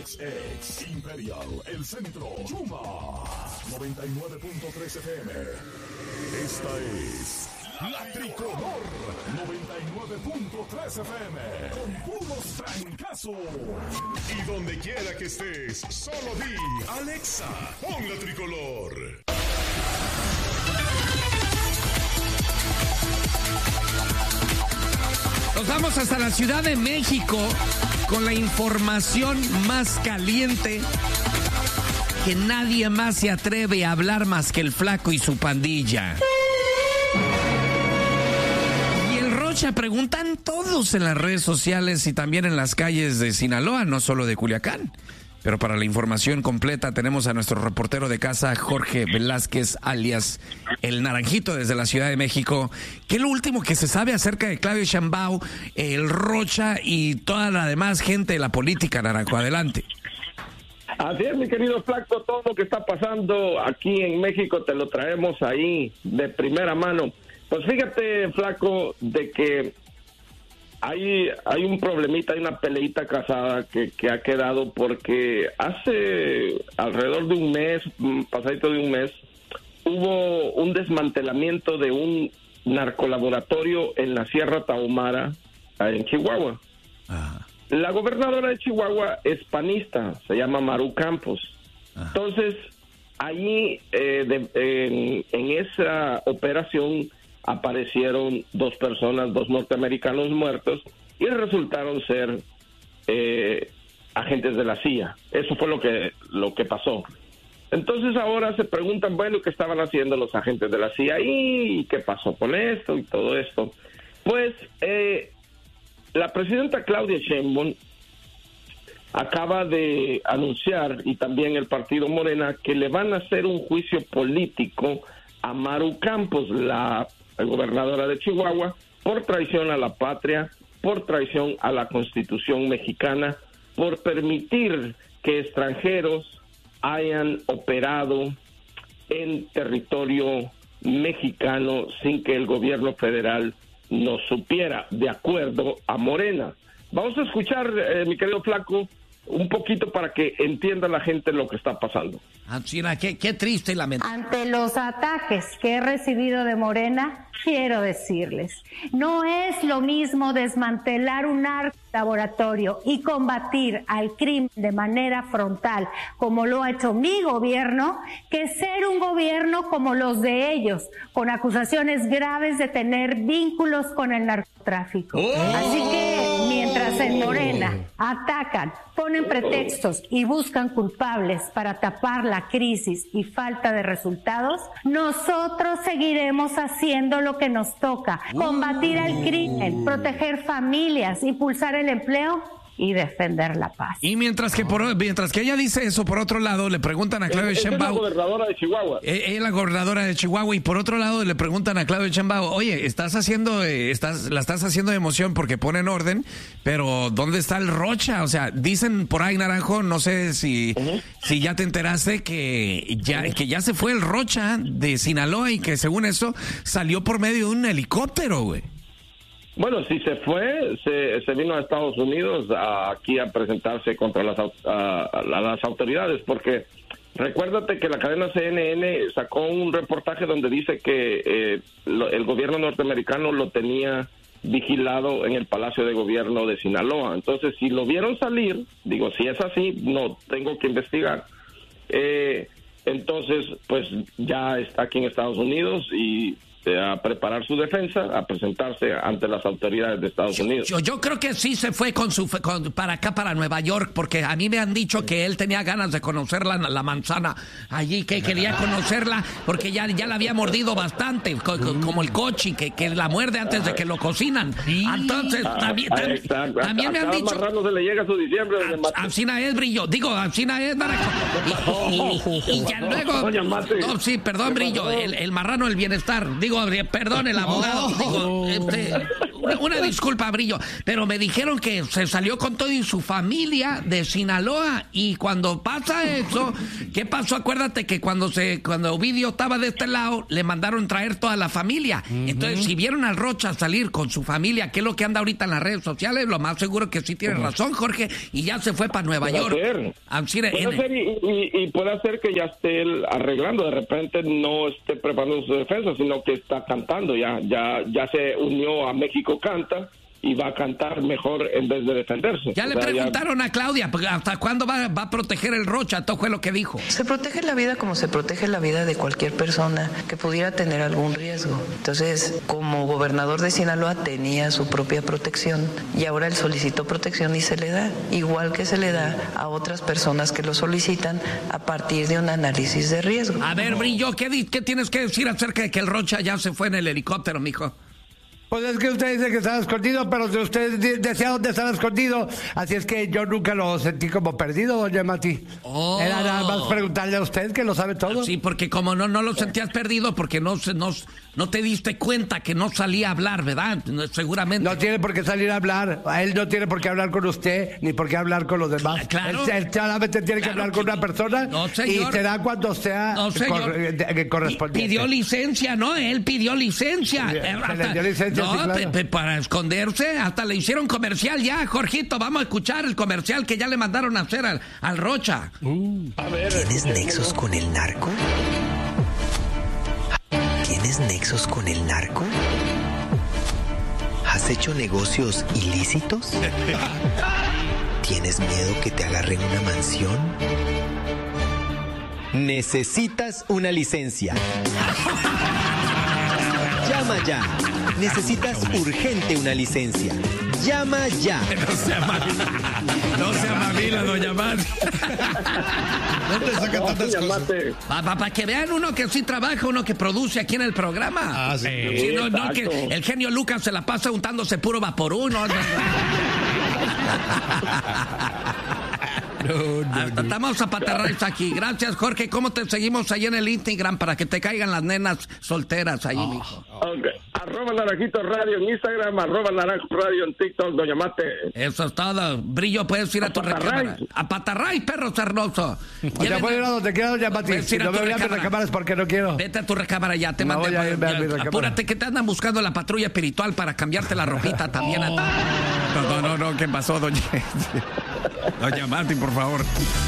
Ex Imperial, El Centro, Yuma, 99.3 FM. Esta es La Tricolor, 99.3 FM, con puros trancazos. Y donde quiera que estés, solo di, Alexa, pon La Tricolor. Nos vamos hasta la Ciudad de México con la información más caliente, que nadie más se atreve a hablar más que el Flaco y su pandilla. Y el Rocha, preguntan todos en las redes sociales y también en las calles de Sinaloa, no solo de Culiacán. Pero para la información completa tenemos a nuestro reportero de casa, Jorge Velázquez, alias El Naranjito, desde la Ciudad de México. ¿Qué es lo último que se sabe acerca de Claudio Sheinbaum, el Rocha y toda la demás gente de la política, Naranjo? Adelante. Así es, mi querido Flaco, todo lo que está pasando aquí en México te lo traemos ahí de primera mano. Pues fíjate, Flaco, de que hay un problemita, hay una peleita casada que ha quedado porque hace alrededor de un mes, pasadito de un mes, hubo un desmantelamiento de un narcolaboratorio en la Sierra Tarahumara, en Chihuahua. Ajá. La gobernadora de Chihuahua es panista, se llama Maru Campos. Ajá. Entonces, allí en esa operación aparecieron dos personas, dos norteamericanos muertos, y resultaron ser agentes de la CIA. Eso fue lo que pasó. Entonces ahora se preguntan, bueno, ¿qué estaban haciendo los agentes de la CIA ahí? ¿Y qué pasó con esto y todo esto? Pues la presidenta Claudia Sheinbaum acaba de anunciar, y también el partido Morena, que le van a hacer un juicio político a Maru Campos, la gobernadora de Chihuahua, por traición a la patria, por traición a la Constitución mexicana, por permitir que extranjeros hayan operado en territorio mexicano sin que el gobierno federal no supiera, de acuerdo a Morena. Vamos a escuchar, mi querido Flaco, un poquito para que entienda la gente lo que está pasando. China, qué triste y lamentable. Ante los ataques que he recibido de Morena, quiero decirles, no es lo mismo desmantelar un laboratorio y combatir al crimen de manera frontal, como lo ha hecho mi gobierno, que ser un gobierno como los de ellos, con acusaciones graves de tener vínculos con el narcotráfico. Así que, mientras en Morena atacan, ponen pretextos y buscan culpables para tapar la crisis y falta de resultados, nosotros seguiremos haciendo lo que nos toca: combatir al crimen, proteger familias, impulsar el empleo y defender la paz. Y mientras que ella dice eso, por otro lado le preguntan a Claudia Sheinbaum. Es la gobernadora de Chihuahua. Es la gobernadora de Chihuahua, y por otro lado le preguntan a Claudia Sheinbaum, oye, la estás haciendo de emoción porque ponen orden, pero ¿dónde está el Rocha? O sea, dicen por ahí, Naranjo, no sé si ya te enteraste que ya se fue el Rocha de Sinaloa, y que según eso salió por medio de un helicóptero, güey. Bueno, sí se fue, se vino a Estados Unidos aquí a presentarse contra las autoridades, porque recuérdate que la cadena CNN sacó un reportaje donde dice que el gobierno norteamericano lo tenía vigilado en el Palacio de Gobierno de Sinaloa. Entonces, si lo vieron salir, digo, si es así, no tengo que investigar. Entonces, pues ya está aquí en Estados Unidos y a preparar su defensa, a presentarse ante las autoridades de Estados Unidos. Yo creo que sí se fue para acá, para Nueva York, porque a mí me han dicho que él tenía ganas de conocer la manzana allí, que quería conocerla, porque ya la había mordido bastante, como el coche, que la muerde antes de que lo cocinan. Entonces, también me han dicho... marrano se le llega a su diciembre. Ancina es, Brillo. Digo, Ancina es, y ya luego... No, sí, perdón, Brillo. El marrano, el bienestar. Digo, perdón, el abogado. una disculpa, Brillo, pero me dijeron que se salió con todo y su familia de Sinaloa, y cuando pasa eso, ¿qué pasó? Acuérdate que cuando Ovidio estaba de este lado, le mandaron traer toda la familia. Entonces, si vieron al Rocha salir con su familia, que es lo que anda ahorita en las redes sociales, lo más seguro que sí tiene razón, Jorge, y ya se fue para Nueva York. Puede ser, y puede ser que ya esté él arreglando, de repente no esté preparando su defensa, sino que está cantando, ya se unió a México Canta y va a cantar mejor en vez de defenderse. Ya le preguntaron a Claudia, ¿hasta cuándo va a proteger el Rocha? Todo fue lo que dijo. Se protege la vida como se protege la vida de cualquier persona que pudiera tener algún riesgo. Entonces, como gobernador de Sinaloa tenía su propia protección y ahora él solicitó protección y se le da, igual que se le da a otras personas que lo solicitan a partir de un análisis de riesgo. A ver, Brillo, ¿qué tienes que decir acerca de que el Rocha ya se fue en el helicóptero, mijo? Pues es que usted dice que estaba escondido, pero usted decía dónde estaba escondido. Así es que yo nunca lo sentí como perdido, doña Mati. Era nada más preguntarle a usted, que lo sabe todo. Sí, porque como no lo sentías perdido, porque no te diste cuenta que no salía a hablar, ¿verdad? Seguramente. No tiene por qué salir a hablar. Él no tiene por qué hablar con usted, ni por qué hablar con los demás. Claro. Él solamente tiene que hablar con una persona. No, señor. Y será cuando sea correspondiente. Pidió licencia, ¿no? Él pidió licencia. Se le dio licencia. No, sí, claro. Para esconderse, hasta le hicieron comercial ya, Jorgito, vamos a escuchar el comercial que ya le mandaron a hacer al Rocha. A ver, ¿Tienes nexos con el narco? ¿Tienes nexos con el narco? ¿Has hecho negocios ilícitos? ¿Tienes miedo que te agarren una mansión? Necesitas una licencia. Llama ya. Necesitas urgente una licencia. Llama ya. No sea mamila, doña Mati. No te saca tantas cosas. Para que vean uno que sí trabaja, uno que produce aquí en el programa. Ah, sí. Sí, no que el genio Lucas se la pasa untándose puro Vaporú, ¿no? Estamos a patarraiz aquí. Gracias, Jorge. ¿Cómo te seguimos ahí en el Instagram para que te caigan las nenas solteras ahí, mijo? Okay. @Naranjito Radio en Instagram, @Naranjo Radio en TikTok, doña Mate. Eso es todo. Brillo, puedes ir a tu recámara. A patarraiz, perro sarnoso. Ya puedo ir a donde quiera, doña Mati. Si no me voy a mi recámara es porque no quiero. Vete a tu recámara ya, te mandé. Apúrate que te andan buscando la patrulla espiritual para cambiarte la ropita también. No, ¿qué pasó, doña Mati, por favor?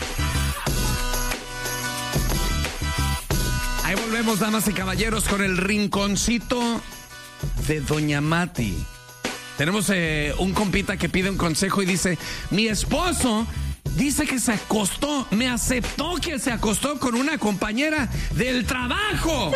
Ahí volvemos, damas y caballeros, con el rinconcito de doña Mati. Tenemos un compita que pide un consejo y dice: mi esposo dice que se acostó, me aceptó que se acostó con una compañera del trabajo.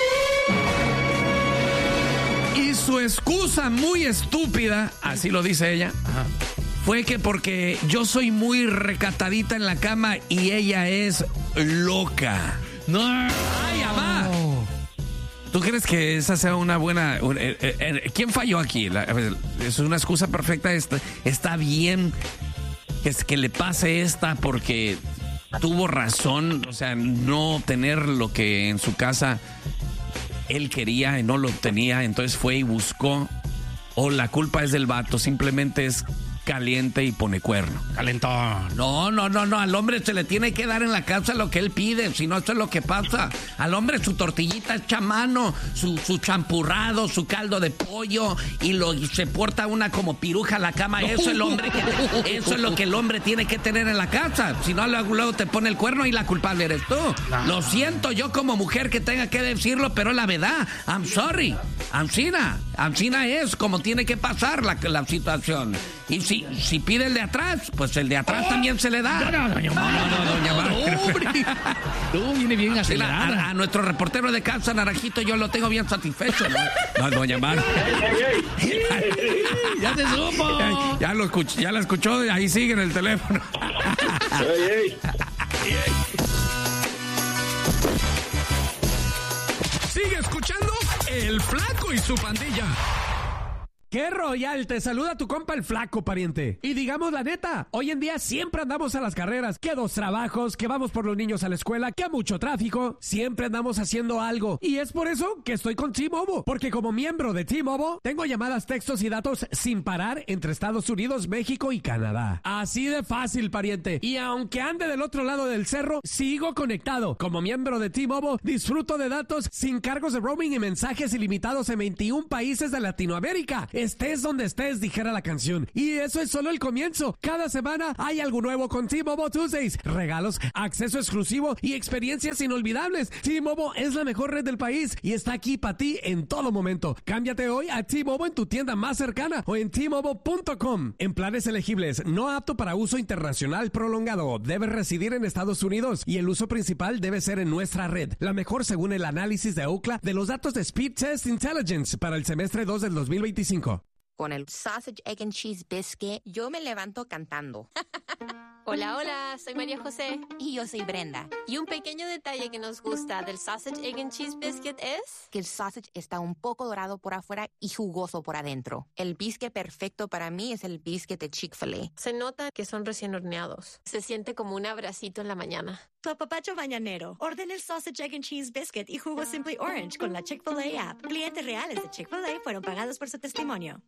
Y su excusa muy estúpida, así lo dice ella, fue que porque yo soy muy recatadita en la cama y ella es loca. No. ¡Ay, amá! ¿Tú crees que esa sea una buena... ¿Quién falló aquí? Es una excusa perfecta. Está bien que le pase esta porque tuvo razón. O sea, no tener lo que en su casa él quería y no lo tenía. Entonces fue y buscó. O la culpa es del vato. Simplemente es caliente y pone cuerno. Calentón. No. Al hombre se le tiene que dar en la casa lo que él pide. Si no, eso es lo que pasa. Al hombre su tortillita hecha a mano, su champurrado, su caldo de pollo y se porta una como piruja a la cama. Eso es lo que el hombre tiene que tener en la casa. Si no, luego te pone el cuerno y la culpable eres tú. Lo siento yo como mujer que tenga que decirlo, pero la verdad. I'm sorry. Ancina es como tiene que pasar la situación. Y si pide el de atrás, pues el de atrás también se le da. No, doña Mar. Tú viene bien acelerada. A nuestro reportero de casa, Naranjito, yo lo tengo bien satisfecho. No, doña Mar. ¡Ya te supo! Ya la escuchó, ahí sigue en el teléfono. Sigue escuchando El Flaco y su pandilla. ¡Qué royal! Te saluda tu compa el flaco, pariente. Y digamos la neta, hoy en día siempre andamos a las carreras. Que 2 trabajos, que vamos por los niños a la escuela, que mucho tráfico. Siempre andamos haciendo algo. Y es por eso que estoy con T-Mobile. Porque como miembro de T-Mobile, tengo llamadas, textos y datos sin parar entre Estados Unidos, México y Canadá. Así de fácil, pariente. Y aunque ande del otro lado del cerro, sigo conectado. Como miembro de T-Mobile, disfruto de datos sin cargos de roaming y mensajes ilimitados en 21 países de Latinoamérica. Estés donde estés, dijera la canción. Y eso es solo el comienzo. Cada semana hay algo nuevo con T-Mobile Tuesdays. Regalos, acceso exclusivo y experiencias inolvidables. T-Mobile es la mejor red del país y está aquí para ti en todo momento. Cámbiate hoy a T-Mobile en tu tienda más cercana o en T-Mobile.com. En planes elegibles, no apto para uso internacional prolongado. Debes residir en Estados Unidos y el uso principal debe ser en nuestra red. La mejor según el análisis de Ookla de los datos de Speed Test Intelligence para el semestre 2 del 2025. Con el Sausage, Egg and Cheese Biscuit, yo me levanto cantando. Hola, hola, soy María José. Y yo soy Brenda. Y un pequeño detalle que nos gusta del Sausage, Egg and Cheese Biscuit es que el sausage está un poco dorado por afuera y jugoso por adentro. El biscuit perfecto para mí es el biscuit de Chick-fil-A. Se nota que son recién horneados. Se siente como un abracito en la mañana. Tu apapacho mañanero. Ordena el Sausage, Egg and Cheese Biscuit y jugo Simply Orange con la Chick-fil-A app. Clientes reales de Chick-fil-A fueron pagados por su testimonio.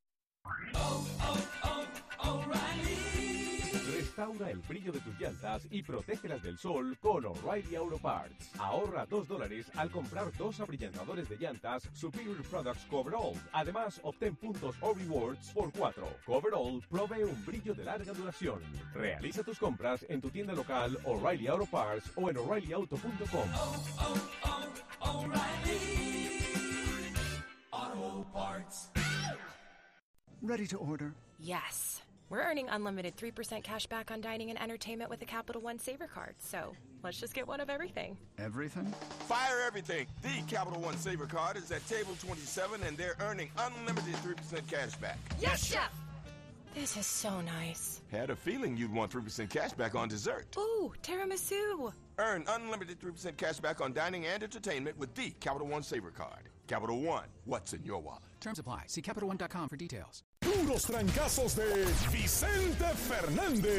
Restaura el brillo de tus llantas y protégelas del sol con O'Reilly Auto Parts. Ahorra $2 al comprar 2 abrillantadores de llantas Superior Products Coverall. Además, obtén puntos o rewards por 4. Coverall provee un brillo de larga duración. Realiza tus compras en tu tienda local O'Reilly Auto Parts o en O'ReillyAuto.com. O'Reilly Auto Parts. Ready to order? Yes. We're earning unlimited 3% cash back on dining and entertainment with the Capital One Saver Card. So let's just get one of everything. Everything? Fire everything. The Capital One Saver Card is at table 27 and they're earning unlimited 3% cash back. Yes, Chef! This is so nice. Had a feeling you'd want 3% cash back on dessert. Ooh, tiramisu. Earn unlimited 3% cash back on dining and entertainment with the Capital One Saver Card. Capital One, what's in your wallet? Terms apply. See CapitalOne.com for details. Puros trancazos de Vicente Fernández.